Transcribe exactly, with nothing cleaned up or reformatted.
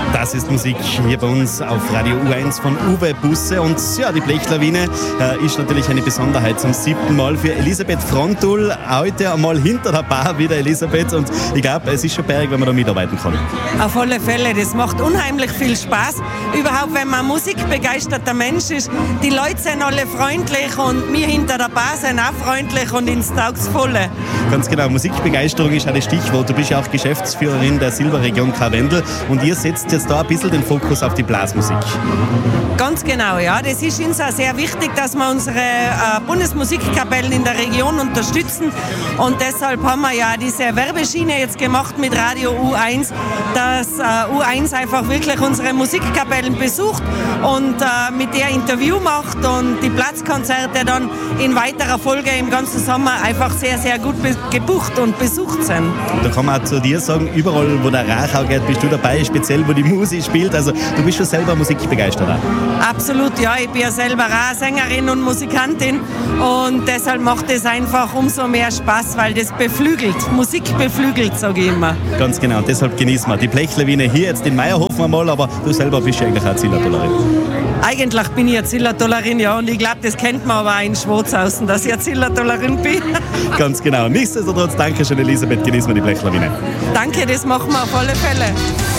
Das ist Musik hier bei uns auf Radio U eins von Uwe Busse. Und ja, die Blechlawine äh, ist natürlich eine Besonderheit zum siebten Mal für Elisabeth Frontul. Heute einmal hinter der Bar wieder, Elisabeth. Und ich glaube, es ist schon berg, wenn man da mitarbeiten kann. Auf alle Fälle, das macht unheimlich viel Spaß. Überhaupt, wenn man musikbegeisterter Mensch ist. Die Leute sind alle freundlich und wir hinter der Bar sind auch freundlich und ins Taugsvolle. Ganz genau, Musikbegeisterung ist auch das Stichwort. Du bist ja auch Geschäftsführerin der Silberregion Karwendel und ihr setzt jetzt da ein bisschen den Fokus auf die Blasmusik. Ganz genau, ja. Das ist uns auch sehr wichtig, dass wir unsere äh, Bundesmusikkapellen in der Region unterstützen. Und deshalb haben wir ja diese Werbeschiene jetzt gemacht mit Radio U eins, dass äh, U eins einfach wirklich unsere Musikkapellen besucht und äh, mit der Interview macht und die Platzkonzerte dann in weiterer Folge im ganzen Sommer einfach sehr, sehr gut be- gebucht und besucht sind. Da kann man auch zu dir sagen, überall wo der Rachau geht, bist du dabei, speziell wo die Musik spielt. Also du bist schon selber musikbegeistert. Absolut, ja. Ich bin ja selber auch Sängerin und Musikantin und deshalb macht es einfach umso mehr Spaß, weil das beflügelt, Musik beflügelt, sage ich immer. Ganz genau, und deshalb genießen wir die Blechlawine hier jetzt in Meierhofen einmal, aber du selber bist ja eigentlich auch Zillertalerin. Eigentlich bin ich eine Zillertalerin, ja, und ich glaube, das kennt man aber auch in Schwarzhausen, dass ich eine Zillertalerin bin. Ganz genau. Nichtsdestotrotz, danke schön, Elisabeth, genießen wir die Blechlawine. Danke, das machen wir auf alle Fälle.